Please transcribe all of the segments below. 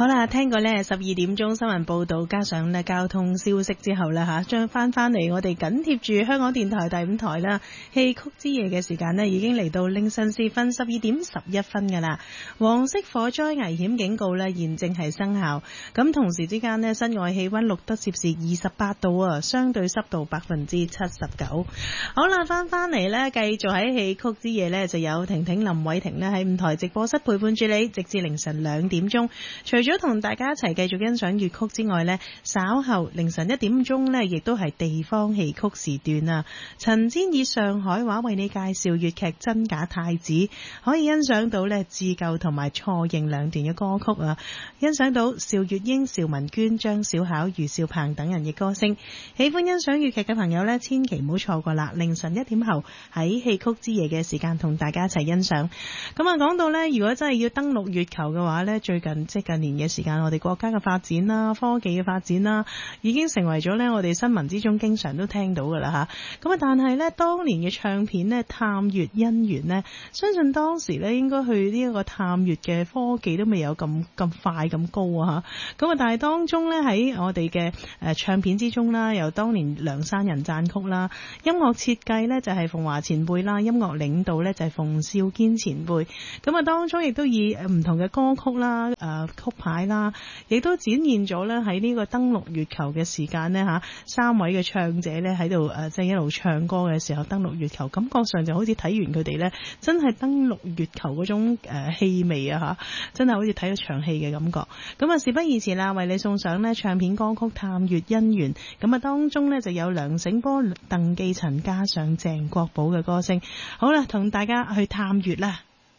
好啦，聽過呢12點鐘新聞報道，加上呢交通消息之後呢吓，將翻嚟我哋緊貼住香港電台第5台啦，戲曲之夜嘅時間呢已經嚟到凌晨時分12點11分噶啦。黃色火災危險警告呢現正係生效，咁同時之間呢室外氣溫錄得攝氏28度啊，相對濕度79%。好啦，翻嚟呢繼續喺戲曲之夜呢就有婷婷林偉婷呢喺5台直播室陪伴住你，直至凌晨2點鐘。除咗同大家一齊繼續欣賞粵曲之外呢，稍後凌晨1點鐘呢亦都係地方戲曲時段啊。陳煎以上海話為你介紹粵劇真假太子，可以欣賞到呢自舊同埋錯認兩段嘅歌曲啊。欣賞到邵月英、邵文娟、張小巧、余少鵬等人嘅歌聲。喜歡欣賞粵劇嘅朋友呢，千祈唔好錯過啦！凌晨1點後喺戲曲之夜嘅時間同大家一齊欣賞。咁啊，講到呢，如果真係要登陸月球嘅話呢，最近近年嘅時間，我哋國家嘅發展啦、科技嘅發展啦，已經成為咗呢我哋新聞之中經常都聽到噶啦吓。咁啊，但係呢，當年嘅唱片呢，探月姻緣呢，相信當時呢應該去呢一個探月嘅科技都未有咁快咁高啊吓。咁啊，但係當中呢，喺我哋嘅唱片之中啦，由當年梁山人讚曲啦，音樂設計呢就係鳳華前輩啦，音樂領導呢就係馮少堅前輩。咁啊，當中亦都以唔同嘅歌曲啦、曲牌啦，亦都展現咗咧喺呢個登陸月球嘅時間呢吓，3位嘅唱者咧喺度即係一路唱歌嘅時候登陸月球，感覺上就好似睇完佢哋咧真係登陸月球嗰種氣味啊吓，真係好似睇咗場戲嘅感覺。咁啊，事不宜遲啦，為你送上呢唱片歌曲《探月姻緣》。咁啊，當中呢就有梁醒波、鄧寄塵加上鄭國寶嘅歌聲。好啦，同大家去探月啦。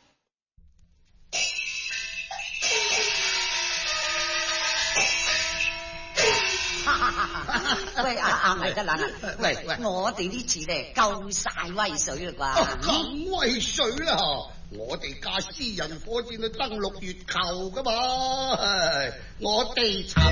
喂，阿魏德蘭，喂，我哋呢次咧夠晒威水啦啩？ 咁威水啦！我哋架私人火箭去登陸月球噶嘛，我哋插